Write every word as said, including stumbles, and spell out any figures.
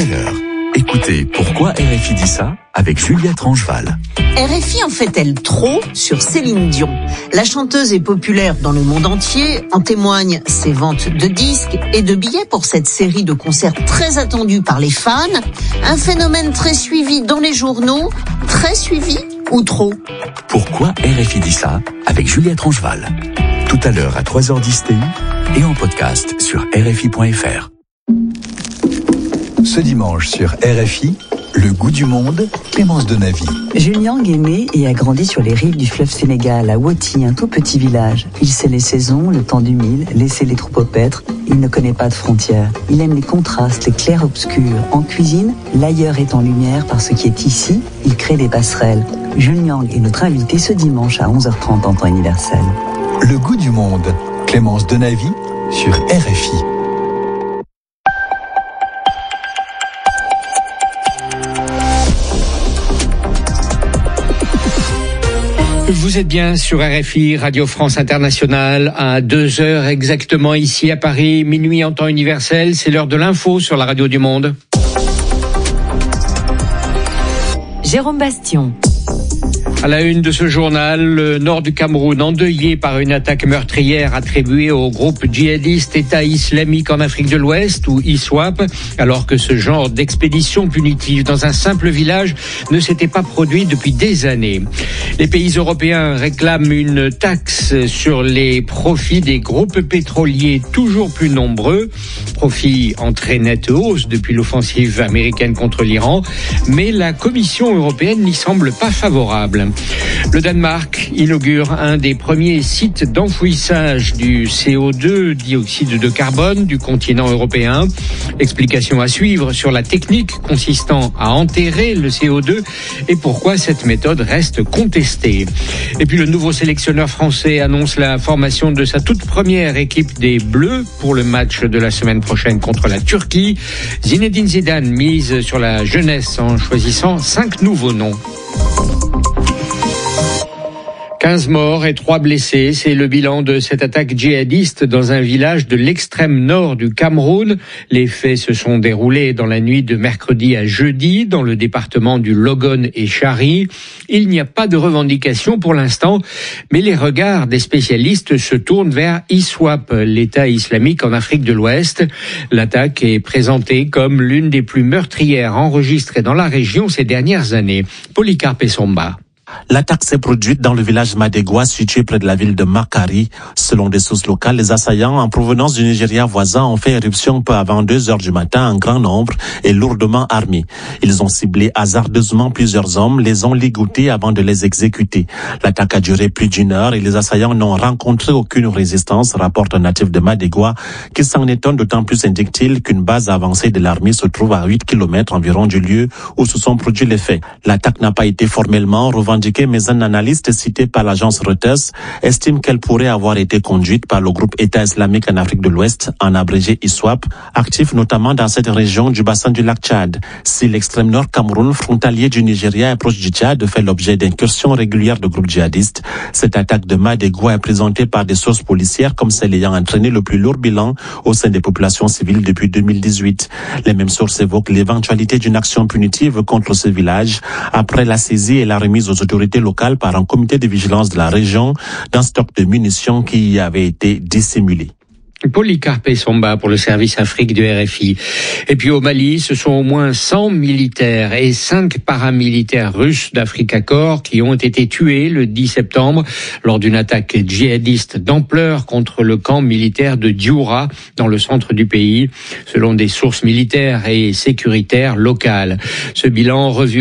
à l'heure, écoutez Pourquoi R F I dit ça avec Juliette Rangeval. R F I en fait-elle trop sur Céline Dion? La chanteuse est populaire dans le monde entier, en témoignent ses ventes de disques et de billets pour cette série de concerts très attendus par les fans. Un phénomène très suivi dans les journaux, très suivi ou trop? Pourquoi R F I dit ça avec Juliette Rangeval. Tout à l'heure à trois heures dix T U et en podcast sur R F I point F R. Ce dimanche sur R F I, le goût du monde, Clémence Denavy. Jules Nyang est né et a grandi sur les rives du fleuve Sénégal, à Woti, un tout petit village. Il sait les saisons, le temps du mil, laisser les troupeaux paître. Il ne connaît pas de frontières. Il aime les contrastes, les clairs-obscurs. En cuisine, l'ailleurs est en lumière par ce qui est ici. Il crée des passerelles. Jules Nyang est notre invité ce dimanche à onze heures trente en temps universel. Le goût du monde, Clémence Denavy sur R F I. Vous êtes bien sur R F I, Radio France Internationale, à deux heures exactement ici à Paris, minuit en temps universel. C'est l'heure de l'info sur la Radio du Monde. Jérôme Bastion. À la une de ce journal, le nord du Cameroun endeuillé par une attaque meurtrière attribuée au groupe djihadiste État islamique en Afrique de l'Ouest, ou I S W A P, alors que ce genre d'expédition punitive dans un simple village ne s'était pas produit depuis des années. Les pays européens réclament une taxe sur les profits des groupes pétroliers toujours plus nombreux. Profits en très nette hausse depuis l'offensive américaine contre l'Iran, mais la Commission européenne n'y semble pas favorable. Le Danemark inaugure un des premiers sites d'enfouissage du C O deux, dioxyde de carbone, du continent européen. Explication à suivre sur la technique consistant à enterrer le C O deux et pourquoi cette méthode reste contestée. Et puis le nouveau sélectionneur français annonce la formation de sa toute première équipe des Bleus pour le match de la semaine prochaine contre la Turquie. Zinedine Zidane mise sur la jeunesse en choisissant cinq nouveaux noms. quinze morts et trois blessés, c'est le bilan de cette attaque djihadiste dans un village de l'extrême nord du Cameroun. Les faits se sont déroulés dans la nuit de mercredi à jeudi dans le département du Logone et Chari. Il n'y a pas de revendication pour l'instant, mais les regards des spécialistes se tournent vers I S W A P, l'État islamique en Afrique de l'Ouest. L'attaque est présentée comme l'une des plus meurtrières enregistrées dans la région ces dernières années. Polycarpe Somba. L'attaque s'est produite dans le village Madegwa, situé près de la ville de Makari. Selon des sources locales, les assaillants en provenance du Nigeria voisin ont fait éruption peu avant deux heures du matin en grand nombre et lourdement armés. Ils ont ciblé hasardeusement plusieurs hommes, les ont ligotés avant de les exécuter. L'attaque a duré plus d'une heure et les assaillants n'ont rencontré aucune résistance, rapporte un natif de Madegwa, qui s'en étonne d'autant plus, indique-t-il, qu'une base avancée de l'armée se trouve à huit kilomètres environ du lieu où se sont produits les faits. L'attaque n'a pas été formellement revendiquée, mais un analyste cité par l'agence Reuters estime qu'elle pourrait avoir été conduite par le groupe État islamique en Afrique de l'Ouest, en abrégé I S W A P, actif notamment dans cette région du bassin du lac Tchad. Si l'extrême nord Cameroun, frontalier du Nigeria et proche du Tchad, fait l'objet d'incursions régulières de groupes djihadistes, cette attaque de Madegwa est présentée par des sources policières comme celle ayant entraîné le plus lourd bilan au sein des populations civiles depuis deux mille dix-huit. Les mêmes sources évoquent l'éventualité d'une action punitive contre ce village après la saisie et la remise aux autorités locales par un comité de vigilance de la région d'un stock de munitions qui y avait été dissimulé. Polycarpe Somba pour le service Afrique du R F I. Et puis au Mali, ce sont au moins cent militaires et cinq paramilitaires russes d'Africa Corps qui ont été tués le dix septembre lors d'une attaque djihadiste d'ampleur contre le camp militaire de Dioura dans le centre du pays, selon des sources militaires et sécuritaires locales. Ce bilan revu